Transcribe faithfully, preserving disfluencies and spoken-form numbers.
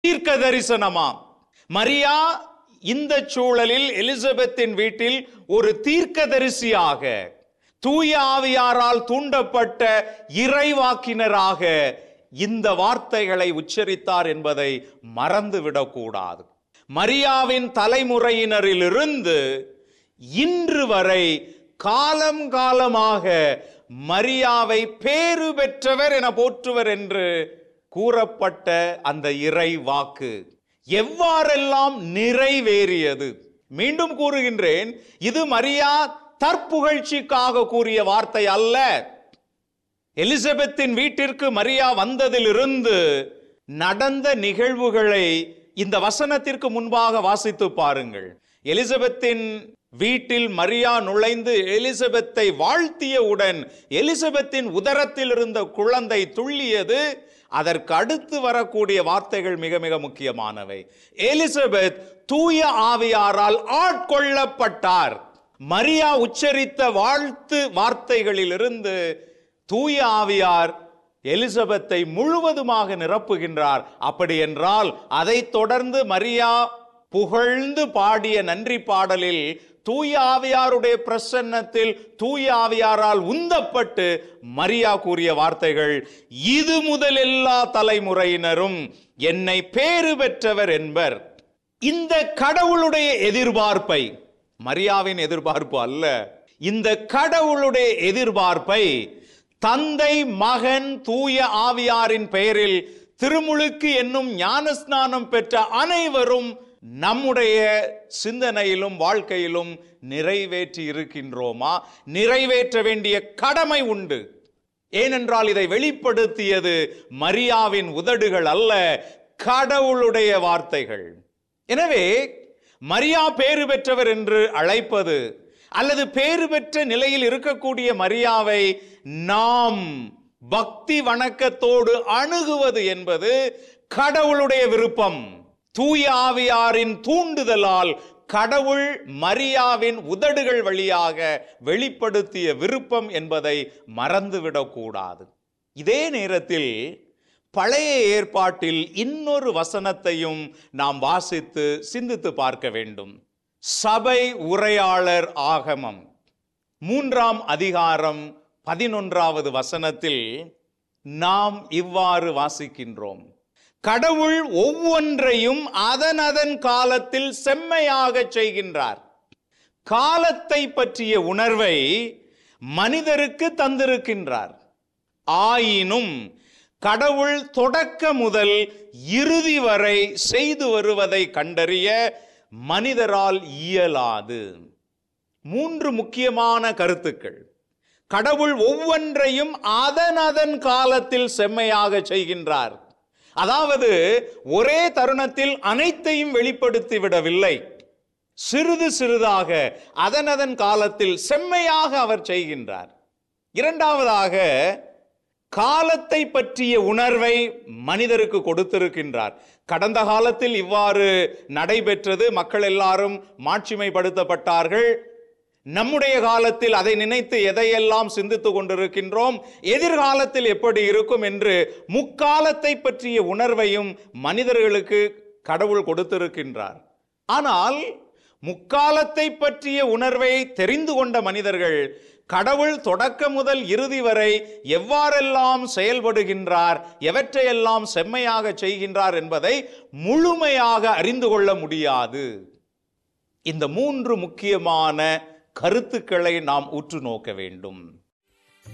தீர்க்க தரிசனமாம். மரியா இந்த சூழலில் எலிசபெத்தின் வீட்டில் ஒரு தீர்க்கதரிசியாக, தூய ஆவியாரால் தூண்டப்பட்ட இறைவாக்கினராக இந்த வார்த்தைகளை உச்சரித்தார் என்பதை மறந்துவிடக்கூடாது. மரியாவின் தலைமுறையினரிலிருந்து இன்று வரை காலம் காலமாக மரியாவை பேறு பெற்றவர் என போற்றுவர் என்று கூறப்பட்ட அந்த இறை வாக்கு எவ்வாறெல்லாம் நிறைவேறியது. மீண்டும் கூறுகின்றேன், இது மரியா தற்புகழ்ச்சிக்காக கூறிய வார்த்தை அல்ல. எலிசபெத்தின் வீட்டிற்கு மரியா வந்ததிலிருந்து நடந்த நிகழ்வுகளை இந்த வசனத்திற்கு முன்பாக வாசித்து பாருங்கள். எலிசபெத்தின் வீட்டில் மரியா நுழைந்து எலிசபெத்தை வாழ்த்தியவுடன் எலிசபெத்தின் உதரத்தில் இருந்த குழந்தை துள்ளியது. அதற்கு அடுத்து வரக்கூடிய வார்த்தைகள் மிக மிக முக்கியமானவை. எலிசபெத் தூய ஆவியாரால் ஆட்கொள்ளப்பட்டார். மரியா உச்சரித்த வாழ்த்து வார்த்தைகளிலிருந்து தூய ஆவியார் எலிசபெத்தை முழுவதுமாக நிரப்புகின்றார். அப்படி என்றால் அதை தொடர்ந்து மரியா புகழ்ந்து பாடிய நன்றி பாடலில் தூய ஆவியாருடைய பிரசன்னத்தில் தூய ஆவியாரால் உந்தப்பட்டு மரியா கூறிய வார்த்தைகள், இது முதல் எல்லா தலைமுறையினரும் என்னை பேறு பெற்றவர் என்பர். இந்த கடவுளுடைய எதிர்பார்ப்பை, மரியாவின் எதிர்பார்ப்பு அல்ல, இந்த கடவுளுடைய எதிர்பார்ப்பை தந்தை மகன் தூய ஆவியாரின் பெயரில் திருமுழுக்கு என்னும் ஞானஸ்நானம் பெற்ற அனைவரும் நம்முடைய சிந்தனையிலும் வாழ்க்கையிலும் நிறைவேற்றி இருக்கின்றோமா? நிறைவேற்ற வேண்டிய கடமை உண்டு. ஏனென்றால் இதை வெளிப்படுத்தியது மரியாவின் உதடுகள் அல்ல, கடவுளுடைய வார்த்தைகள். எனவே மரியா பேறு பெற்றவர் என்று அழைப்பது அல்லது பேறு பெற்ற நிலையில் இருக்கக்கூடிய மரியாவை நாம் பக்தி வணக்கத்தோடு அணுகுவது என்பது கடவுளுடைய விருப்பம். தூய ஆவியாரின் தூண்டுதலால் கடவுள் மரியாவின் உதடுகள் வழியாக வெளிப்படுத்திய விருப்பம் என்பதை மறந்துவிடக்கூடாது. இதே நேரத்தில் பழைய ஏற்பாட்டில் இன்னொரு வசனத்தையும் நாம் வாசித்து சிந்தித்து பார்க்க வேண்டும். சபை உரையாளர் ஆகமம் மூன்றாம் அதிகாரம் பதினொன்றாவது வசனத்தில் நாம் இவ்வாறு வாசிக்கின்றோம். கடவுள் ஒவ்வொன்றையும் அதன் அதன் காலத்தில் செம்மையாக செய்கின்றார். காலத்தை பற்றிய உணர்வை மனிதருக்கு தந்திருக்கின்றார். ஆயினும் கடவுள் தொடக்க முதல் இறுதி வரை செய்து வருவதை கண்டறிய மனிதரால் இயலாது. மூன்று முக்கியமான கருத்துக்கள். கடவுள் ஒவ்வொன்றையும் அதன் அதன் காலத்தில் செம்மையாக செய்கின்றார். அதாவது ஒரே தருணத்தில் அனைத்தையும் வெளிப்படுத்தி விடவில்லை. சிறிது சிறிதாக அதன் அதன் காலத்தில் செம்மையாக அவர் செய்கின்றார். இரண்டாவதாக, காலத்தை பற்றிய உணர்வை மனிதருக்கு கொடுத்திருக்கின்றார். கடந்த காலத்தில் இவ்வாறு நடைபெற்றது, மக்கள் எல்லாரும் மாட்சிமைப்படுத்தப்பட்டார்கள். நம்முடைய காலத்தில் அதை நினைத்து எதையெல்லாம் சிந்தித்துக் கொண்டிருக்கின்றோம், எதிர்காலத்தில் எப்படி இருக்கும் என்று முக்காலத்தை பற்றிய உணர்வையும் மனிதர்களுக்கு கடவுள் கொடுத்திருக்கின்றார். ஆனால் முக்காலத்தை பற்றிய உணர்வை தெரிந்து கொண்ட மனிதர்கள் கடவுள் தொடக்க முதல் இறுதி வரை எவ்வாறெல்லாம் செயல்படுகின்றார், எவற்றையெல்லாம் செம்மையாக செய்கின்றார் என்பதை முழுமையாக அறிந்து கொள்ள முடியாது. இந்த மூன்று முக்கியமான கருத்துக்களை நாம் உற்று நோக்க வேண்டும்.